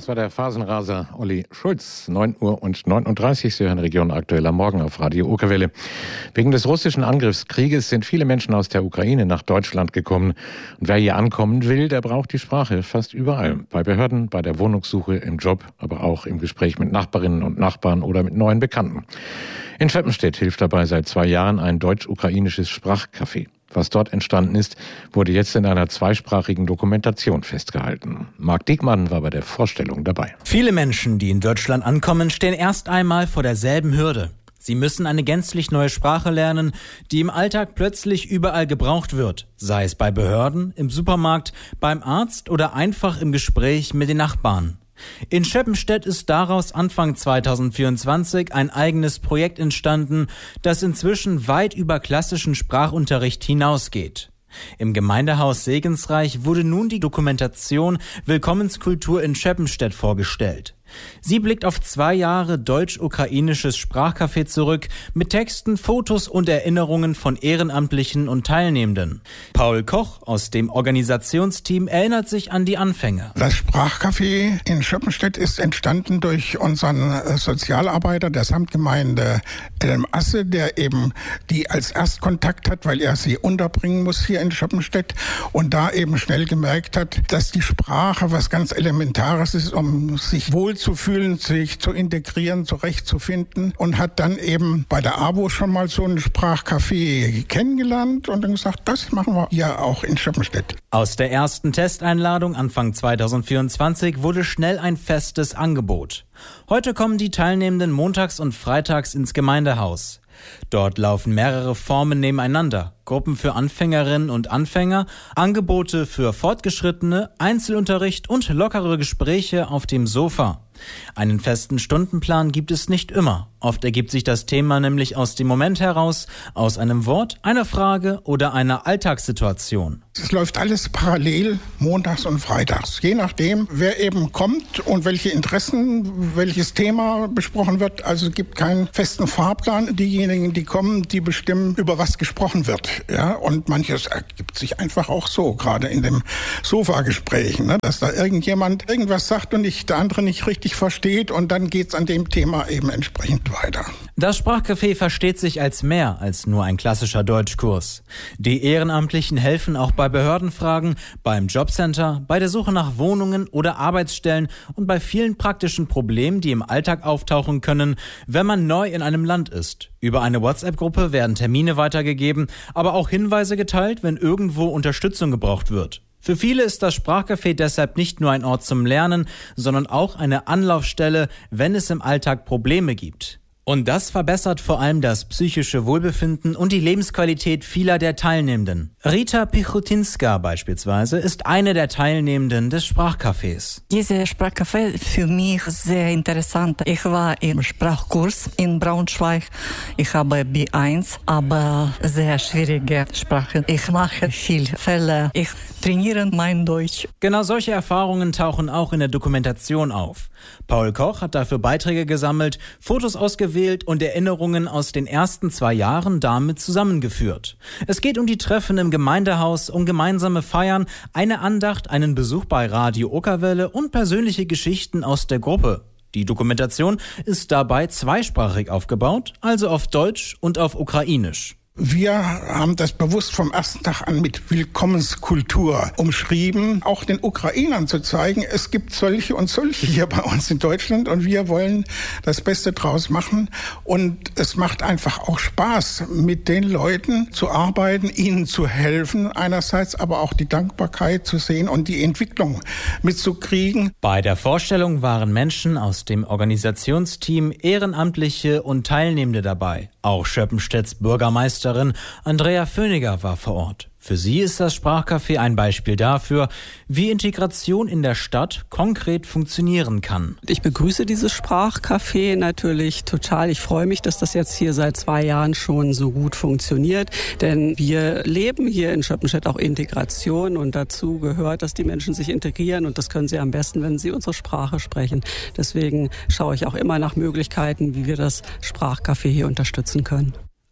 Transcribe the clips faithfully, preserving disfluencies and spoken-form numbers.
Das war der Phasenraser Olli Schulz. neun Uhr und neununddreißig. Sie hören Region aktuell am Morgen auf Radio Okerwelle. Wegen des russischen Angriffskrieges sind viele Menschen aus der Ukraine nach Deutschland gekommen. Und wer hier ankommen will, der braucht die Sprache fast überall. Bei Behörden, bei der Wohnungssuche, im Job, aber auch im Gespräch mit Nachbarinnen und Nachbarn oder mit neuen Bekannten. In Scheppenstedt hilft dabei seit zwei Jahren ein deutsch-ukrainisches Sprachcafé. Was dort entstanden ist, wurde jetzt in einer zweisprachigen Dokumentation festgehalten. Marc Diekmann war bei der Vorstellung dabei. Viele Menschen, die in Deutschland ankommen, stehen erst einmal vor derselben Hürde. Sie müssen eine gänzlich neue Sprache lernen, die im Alltag plötzlich überall gebraucht wird. Sei es bei Behörden, im Supermarkt, beim Arzt oder einfach im Gespräch mit den Nachbarn. In Scheppenstedt ist daraus Anfang zweitausendvierundzwanzig ein eigenes Projekt entstanden, das inzwischen weit über klassischen Sprachunterricht hinausgeht. Im Gemeindehaus Segensreich wurde nun die Dokumentation Willkommenskultur in Scheppenstedt vorgestellt. Sie blickt auf zwei Jahre deutsch-ukrainisches Sprachcafé zurück mit Texten, Fotos und Erinnerungen von Ehrenamtlichen und Teilnehmenden. Paul Koch aus dem Organisationsteam erinnert sich an die Anfänge. Das Sprachcafé in Scheppenstedt ist entstanden durch unseren Sozialarbeiter der Samtgemeinde Elm-Asse, der eben die als Erstkontakt hat, weil er sie unterbringen muss hier in Scheppenstedt und da eben schnell gemerkt hat, dass die Sprache was ganz Elementares ist, um sich wohl zu fühlen, sich zu integrieren, zurechtzufinden und hat dann eben bei der A W O schon mal so ein Sprachcafé kennengelernt und dann gesagt, das machen wir ja auch in Scheppenstedt. Aus der ersten Testeinladung Anfang zweitausendvierundzwanzig wurde schnell ein festes Angebot. Heute kommen die Teilnehmenden montags und freitags ins Gemeindehaus. Dort laufen mehrere Formen nebeneinander. Gruppen für Anfängerinnen und Anfänger, Angebote für Fortgeschrittene, Einzelunterricht und lockere Gespräche auf dem Sofa. Einen festen Stundenplan gibt es nicht immer. Oft ergibt sich das Thema nämlich aus dem Moment heraus, aus einem Wort, einer Frage oder einer Alltagssituation. Es läuft alles parallel, montags und freitags. Je nachdem, wer eben kommt und welche Interessen, welches Thema besprochen wird. Also es gibt keinen festen Fahrplan. Diejenigen, die kommen, die bestimmen, über was gesprochen wird. Ja, und manches ergibt sich einfach auch so, gerade in dem Sofagesprächen, ne, dass da irgendjemand irgendwas sagt und ich, der andere nicht richtig versteht und dann geht's an dem Thema eben entsprechend weiter. Das Sprachcafé versteht sich als mehr als nur ein klassischer Deutschkurs. Die Ehrenamtlichen helfen auch bei Behördenfragen, beim Jobcenter, bei der Suche nach Wohnungen oder Arbeitsstellen und bei vielen praktischen Problemen, die im Alltag auftauchen können, wenn man neu in einem Land ist. Über eine WhatsApp-Gruppe werden Termine weitergegeben, aber auch Hinweise geteilt, wenn irgendwo Unterstützung gebraucht wird. Für viele ist das Sprachcafé deshalb nicht nur ein Ort zum Lernen, sondern auch eine Anlaufstelle, wenn es im Alltag Probleme gibt. Und das verbessert vor allem das psychische Wohlbefinden und die Lebensqualität vieler der Teilnehmenden. Rita Pichutinska beispielsweise ist eine der Teilnehmenden des Sprachcafés. Dieses Sprachcafé für mich sehr interessant. Ich war im Sprachkurs in Braunschweig. Ich habe B eins, aber sehr schwierige Sprache. Ich mache viele Fälle. Ich trainiere mein Deutsch. Genau solche Erfahrungen tauchen auch in der Dokumentation auf. Paul Koch hat dafür Beiträge gesammelt, Fotos ausgewählt und Erinnerungen aus den ersten zwei Jahren damit zusammengeführt. Es geht um die Treffen im Gemeindehaus, um gemeinsame Feiern, eine Andacht, einen Besuch bei Radio Okerwelle und persönliche Geschichten aus der Gruppe. Die Dokumentation ist dabei zweisprachig aufgebaut, also auf Deutsch und auf Ukrainisch. Wir haben das bewusst vom ersten Tag an mit Willkommenskultur umschrieben, auch den Ukrainern zu zeigen, es gibt solche und solche hier bei uns in Deutschland und wir wollen das Beste draus machen und es macht einfach auch Spaß, mit den Leuten zu arbeiten, ihnen zu helfen einerseits, aber auch die Dankbarkeit zu sehen und die Entwicklung mitzukriegen. Bei der Vorstellung waren Menschen aus dem Organisationsteam, Ehrenamtliche und Teilnehmende dabei. Auch Schöppenstedts Bürgermeister Andrea Föniger war vor Ort. Für sie ist das Sprachcafé ein Beispiel dafür, wie Integration in der Stadt konkret funktionieren kann. Ich begrüße dieses Sprachcafé natürlich total. Ich freue mich, dass das jetzt hier seit zwei Jahren schon so gut funktioniert. Denn wir leben hier in Schöppenstedt auch Integration und dazu gehört, dass die Menschen sich integrieren und das können sie am besten, wenn sie unsere Sprache sprechen. Deswegen schaue ich auch immer nach Möglichkeiten, wie wir das Sprachcafé hier unterstützen können.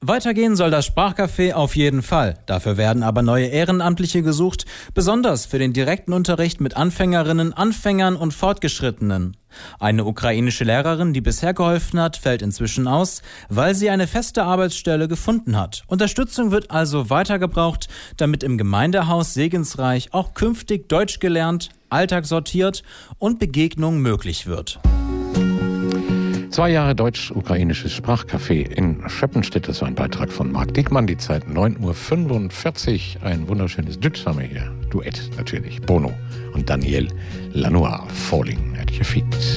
Weitergehen soll das Sprachcafé auf jeden Fall. Dafür werden aber neue Ehrenamtliche gesucht, besonders für den direkten Unterricht mit Anfängerinnen, Anfängern und Fortgeschrittenen. Eine ukrainische Lehrerin, die bisher geholfen hat, fällt inzwischen aus, weil sie eine feste Arbeitsstelle gefunden hat. Unterstützung wird also weiter gebraucht, damit im Gemeindehaus Segensreich auch künftig Deutsch gelernt, Alltag sortiert und Begegnung möglich wird. Zwei Jahre deutsch-ukrainisches Sprachcafé in Schöppenstedt. Das war ein Beitrag von Marc Diekmann. Die Zeit neun Uhr fünfundvierzig. Ein wunderschönes Düt haben wir hier. Duett natürlich. Bono und Daniel Lanois. Falling at your feet.